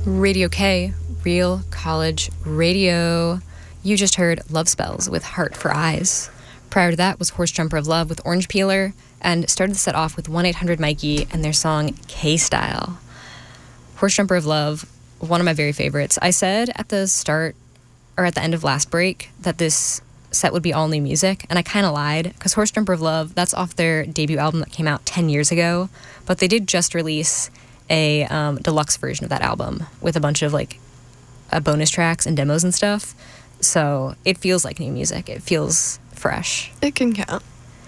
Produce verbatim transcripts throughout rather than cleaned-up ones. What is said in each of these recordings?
Radio K, Real College Radio. You just heard Love Spells with Heart for Eyes. Prior to that was Horse Jumper of Love with Orange Peeler, and started the set off with one eight hundred Mikey and their song K-Style. Horse Jumper of Love, one of my very favorites. I said at the start, or at the end of last break, that this set would be all new music, and I kind of lied, because Horse Jumper of Love, that's off their debut album that came out ten years ago, but they did just release a um, deluxe version of that album with a bunch of like uh, bonus tracks and demos and stuff, so it feels like new music. It feels fresh. It can count.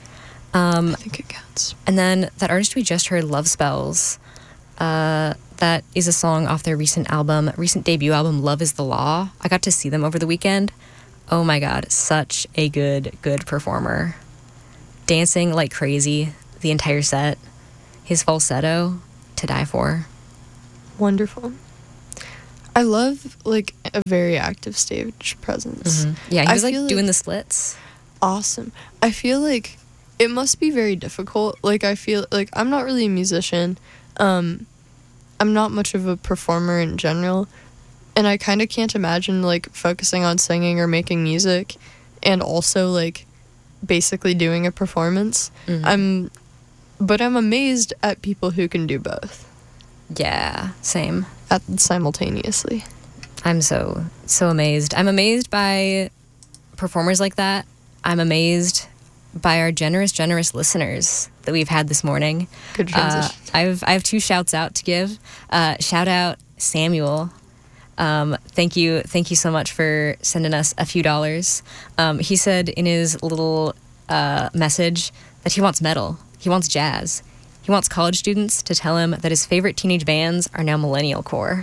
Um, I think it counts. and then that artist we just heard, Love Spells, uh, that is a song off their recent album, recent debut album, Love is the Law. I got to see them over the weekend. Oh my god, such a good, good performer. Dancing like crazy the entire set. His falsetto, to die for. Wonderful. I love, like, a very active stage presence. Mm-hmm. Yeah, he I was like feel doing like- the splits. Awesome. I feel like it must be very difficult. Like, I feel like I'm not really a musician. Um, I'm not much of a performer in general. And I kind of can't imagine, like, focusing on singing or making music and also, like, basically doing a performance. Mhm. I'm, but I'm amazed at people who can do both Yeah, same. at simultaneously. I'm so, so amazed. I'm amazed by performers like that. I'm amazed by our generous, generous listeners that we've had this morning. Good Uh, transition. I've I have two shouts out to give. Uh, shout out Samuel. Um, thank you, thank you so much for sending us a few dollars. Um, he said in his little uh, message that he wants metal, he wants jazz, he wants college students to tell him that his favorite teenage bands are now millennial core.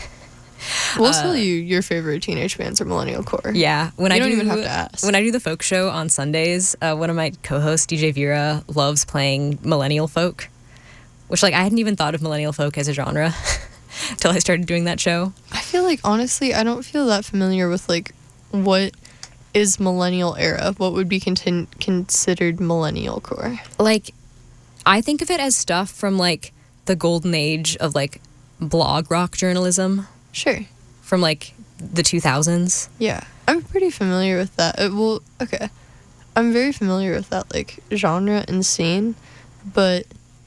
We'll tell you your favorite teenage bands are millennial core. Yeah, when You I don't do even have to ask. when I do the folk show on Sundays, uh, one of my co-hosts, D J Vera, loves playing millennial folk, which like I hadn't even thought of millennial folk as a genre till I started doing that show. I feel like, honestly, I don't feel that familiar with, like, what is millennial era. What would be contin- considered millennial core? Like, I think of it as stuff from like the golden age of like blog rock journalism Sure. from like the two thousands. Yeah. I'm pretty familiar with that. Uh, well, okay. I'm very familiar with that, like, genre and scene, but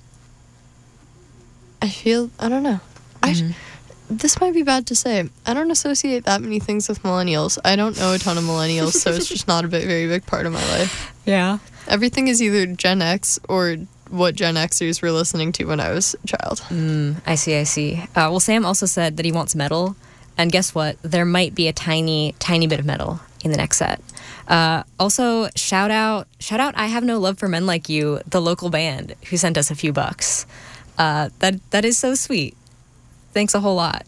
I feel, I don't know. I sh- this might be bad to say. I don't associate that many things with millennials. I don't know a ton of millennials, so it's just not a bit, very big part of my life. Yeah. Everything is either Gen X or what Gen Xers were listening to when I was a child. Mm, I see, I see. Uh, well, Sam also said that he wants metal, and guess what? There might be a tiny, tiny bit of metal in the next set. Uh, also, shout out, shout out! I Have No Love for Men Like You, the local band who sent us a few bucks. Uh, that that is so sweet. Thanks a whole lot.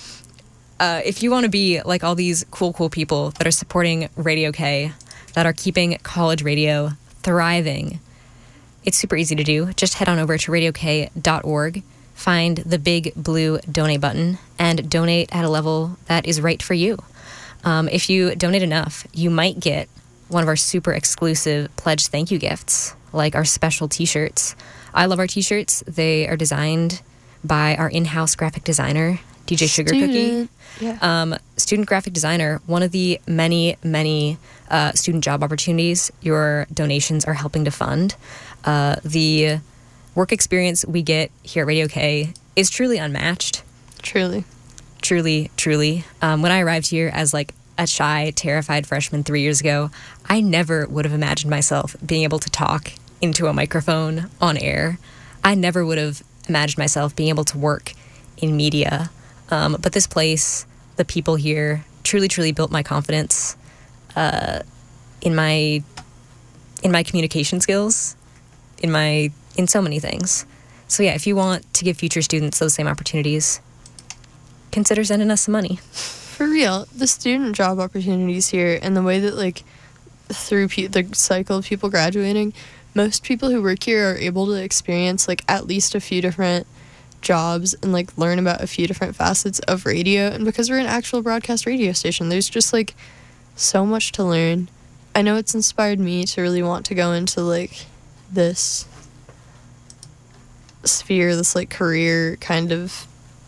Uh, if you want to be like all these cool, cool people that are supporting Radio K, that are keeping college radio thriving, it's super easy to do. Just head on over to radio k dot org, find the big blue donate button, and donate at a level that is right for you. Um, if you donate enough, you might get one of our super exclusive pledge thank you gifts, like our special t-shirts. I love our t-shirts. They are designed by our in-house graphic designer, D J Sugar Cookie. Student. Yeah. Um, student graphic designer, one of the many, many uh, student job opportunities your donations are helping to fund. Uh, the work experience we get here at Radio K is truly unmatched. Truly. Truly, truly. Um, when I arrived here as like a shy, terrified freshman three years ago, I never would have imagined myself being able to talk into a microphone on air. I never would have imagined myself being able to work in media. Um, but this place, the people here, truly, truly built my confidence uh, in my in my communication skills, in my in so many things. So yeah, if you want to give future students those same opportunities, consider sending us some money. For real, the student job opportunities here and the way that, like, through pe- the cycle of people graduating, most people who work here are able to experience, like, at least a few different jobs and, like, learn about a few different facets of radio. And because we're an actual broadcast radio station, there's just, like, so much to learn. I know it's inspired me to really want to go into, like, this sphere, this, like, career kind of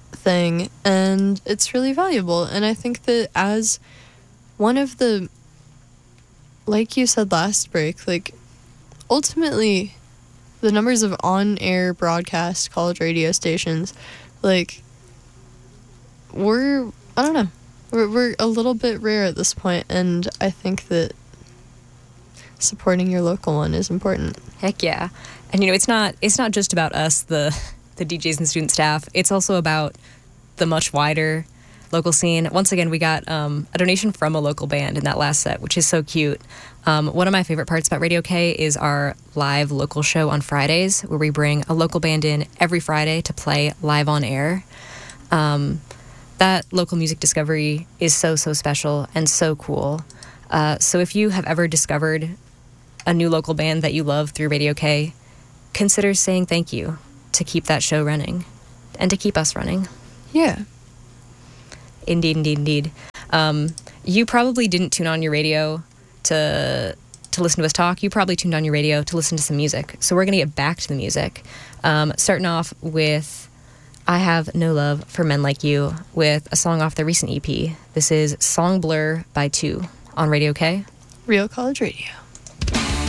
thing, and it's really valuable. And I think that as one of the, like you said last break, like ultimately the numbers of on-air broadcast college radio stations, like we're, I don't know, we're, we're a little bit rare at this point, and I think that supporting your local one is important. Heck yeah. And you know, it's not it's not just about us, the the D Js and student staff. It's also about the much wider local scene. Once again, we got um, a donation from a local band in that last set, which is so cute. Um, one of my favorite parts about Radio K is our live local show on Fridays, where we bring a local band in every Friday to play live on air. Um, that local music discovery is so, so special and so cool. Uh, so if you have ever discovered a new local band that you love through Radio K, consider saying thank you to keep that show running and to keep us running. Yeah. Indeed, indeed, indeed. Um, you probably didn't tune on your radio to to listen to us talk. You probably tuned on your radio to listen to some music. So we're going to get back to the music. Um, starting off with I Have No Love for Men Like You with a song off the recent E P. This is Song Blur by Two on Radio K. Real College Radio.